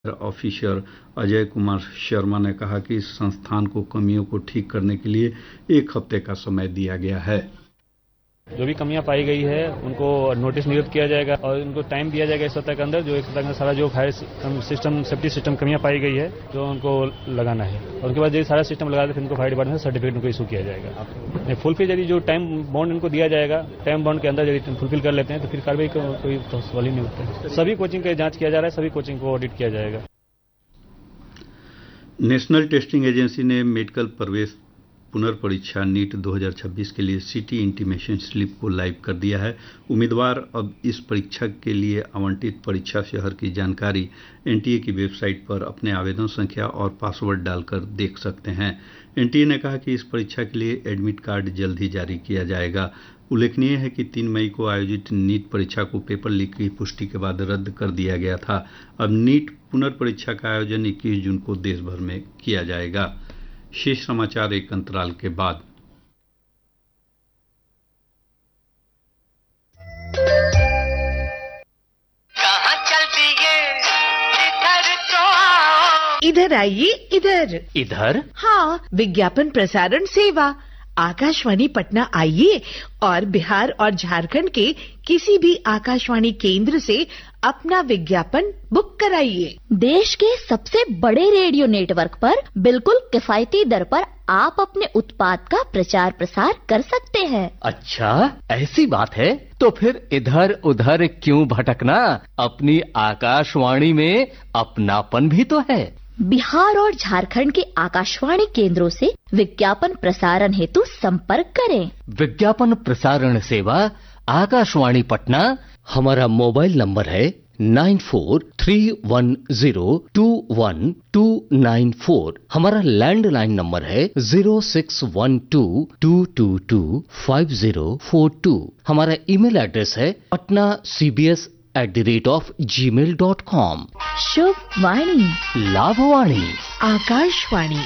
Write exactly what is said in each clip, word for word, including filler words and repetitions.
Officer Ajay Kumar Sharma ने कहा कि इस संस्थान को कमियों को ठीक करने के लिए एक हफ्ते का समय दिया गया है। जो भी कमियां पाई गई है उनको नोटिस निर्गत किया जाएगा और उनको टाइम दिया जाएगा इस सप्ताह के अंदर, जो एक सप्ताह के अंदर सारा जो फायर सिस्टम सेफ्टी सिस्टम कमियां पाई गई है जो उनको लगाना है, और उनके बाद जो सारा सिस्टम लगा दे फिर उनको फायर डिपार्टमेंट से सर्टिफिकेट उनको इशू किया जाएगा। फुलफिल यदि जो टाइम बाउंड इनको दिया जाएगा, टाइम बाउंड के अंदर यदि फुलफिल कर लेते हैं तो फिर कार्रवाई को कोई सवाल ही नहीं उठता है। सभी कोचिंग का जांच किया जा रहा है, सभी कोचिंग को ऑडिट किया जाएगा। नेशनल टेस्टिंग एजेंसी ने मेडिकल प्रवेश पुनर्परीक्षा नीट दो हज़ार छब्बीस के लिए सिटी इंटीमेशन स्लिप को लाइव कर दिया है। उम्मीदवार अब इस परीक्षा के लिए आवंटित परीक्षा शहर की जानकारी एनटीए की वेबसाइट पर अपने आवेदन संख्या और पासवर्ड डालकर देख सकते हैं। एनटीए ने कहा कि इस परीक्षा के लिए एडमिट कार्ड जल्द ही जारी किया जाएगा। उल्लेखनीय है कि तीन मई को आयोजित नीट परीक्षा को पेपर लीक की पुष्टि के बाद रद्द कर दिया गया था। अब नीट पुनर्परीक्षा का आयोजन इक्कीस जून को देश भर में किया जाएगा। शेष समाचार एक अंतराल के बाद। कहाँ चल दिए इधर तो आओ। इधर आइए, इधर इधर। हाँ, विज्ञापन प्रसारण सेवा आकाशवाणी पटना आइए और बिहार और झारखंड के किसी भी आकाशवाणी केंद्र से अपना विज्ञापन बुक कराइए। देश के सबसे बड़े रेडियो नेटवर्क पर बिल्कुल किफायती दर पर आप अपने उत्पाद का प्रचार प्रसार कर सकते हैं। अच्छा, ऐसी बात है तो फिर इधर उधर क्यों भटकना, अपनी आकाशवाणी में अपनापन भी तो है। बिहार और झारखंड के आकाशवाणी केंद्रों से विज्ञापन प्रसारण हेतु संपर्क करें। विज्ञापन प्रसारण सेवा आकाशवाणी पटना। हमारा मोबाइल नंबर है nine four three one zero to one two nine four. हमारा लैंडलाइन नंबर है zero six one two to to to five zero four to. हमारा ईमेल एड्रेस है Patna CBS at the rate of ji mail dot com. शुभ वाणी, लाभवाणी, आकाशवाणी।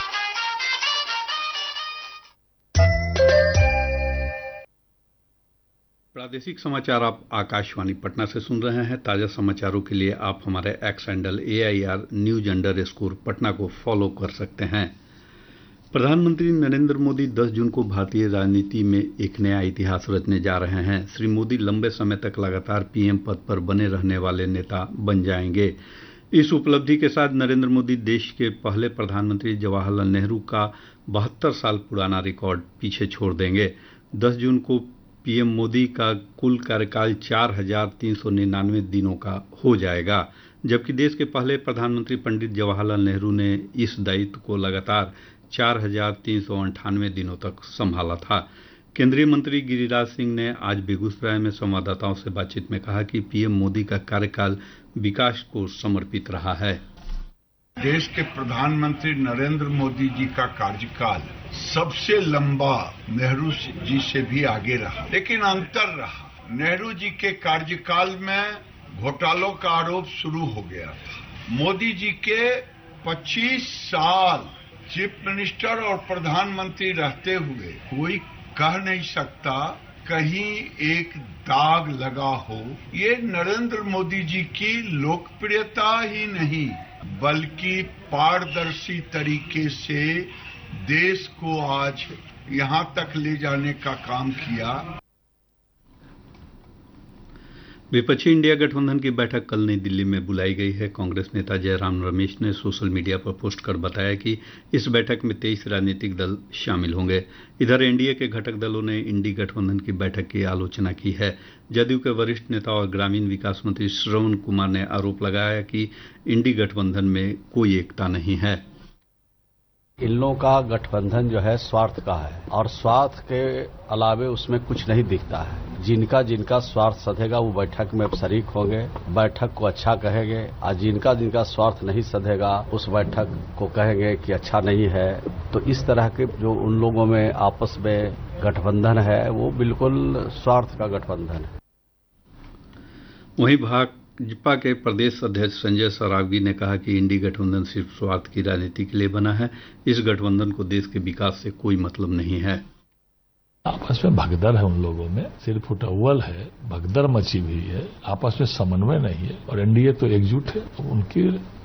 प्रादेशिक समाचार आप आकाशवाणी पटना से सुन रहे हैं। ताजा समाचारों के लिए आप हमारे x handle A I R news under score Patna को फॉलो कर सकते हैं। प्रधानमंत्री नरेंद्र मोदी दस जून को भारतीय राजनीति में एक नया इतिहास रचने जा रहे हैं। श्री मोदी लंबे समय तक लगातार पीएम पद पर बने रहने वाले नेता बन जाएंगे। इस उपलब्धि के साथ नरेंद्र मोदी देश के पहले प्रधानमंत्री जवाहरलाल नेहरू का बहत्तर साल पुराना रिकॉर्ड पीछे छोड़ देंगे। दस जून को पीएम मोदी का कुल कार्यकाल चार हजार तीन सौ निन्यानवे दिनों का हो जाएगा, जबकि देश के पहले प्रधानमंत्री पंडित जवाहरलाल नेहरू ने इस दायित्व को लगातार चार हजार तीन सौ अंठानवे दिनों तक संभाला था। केंद्रीय मंत्री गिरिराज सिंह ने आज बेगूसराय में संवाददाताओं से बातचीत में कहा कि पीएम मोदी का कार्यकाल विकास को समर्पित रहा है। देश के प्रधानमंत्री नरेंद्र मोदी जी का कार्यकाल सबसे लंबा नेहरू जी से भी आगे रहा, लेकिन अंतर रहा। नेहरू जी के कार्यकाल में घोटालों का आरोप शुरू हो गया था। मोदी जी के पच्चीस साल चीफ मिनिस्टर और प्रधानमंत्री रहते हुए कोई कह नहीं सकता कहीं एक दाग लगा हो। ये नरेंद्र मोदी जी की लोकप्रियता ही नहीं बल्कि पारदर्शी तरीके से देश को आज यहां तक ले जाने का काम किया। विपक्षी इंडिया गठबंधन की बैठक कल नई दिल्ली में बुलाई गई है। कांग्रेस नेता जयराम रमेश ने सोशल मीडिया पर पोस्ट कर बताया कि इस बैठक में तेईस राजनीतिक दल शामिल होंगे। इधर एनडीए के घटक दलों ने इंडी गठबंधन की बैठक की आलोचना की है। जदयू के वरिष्ठ नेता और ग्रामीण विकास मंत्री श्रवण कुमार ने आरोप लगाया कि इंडी गठबंधन में कोई एकता नहीं है। इन लोगों का गठबंधन जो है स्वार्थ का है और स्वार्थ के अलावे उसमें कुछ नहीं दिखता है। जिनका जिनका स्वार्थ सधेगा वो बैठक में शरीक होंगे, बैठक को अच्छा कहेंगे, और जिनका जिनका स्वार्थ नहीं सधेगा उस बैठक को कहेंगे कि अच्छा नहीं है। तो इस तरह के जो उन लोगों में आपस में गठबंधन है वो बिल्कुल स्वार्थ का गठबंधन है। वहीं भाजपा के प्रदेश अध्यक्ष संजय सरावगी ने कहा कि इंडी गठबंधन सिर्फ स्वार्थ की राजनीति के लिए बना है। इस गठबंधन को देश के विकास से कोई मतलब नहीं है। आपस में भगदड़ है, उन लोगों में सिर्फ उटव्वल है, भगदड़ मची हुई है, आपस में समन्वय नहीं है। और एनडीए तो एकजुट है, उनकी